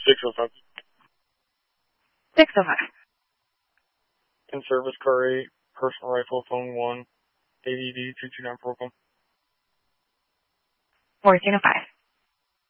605. 605. In service, car 8, personal rifle, phone 1, ADD 229 Brooklyn. 1405.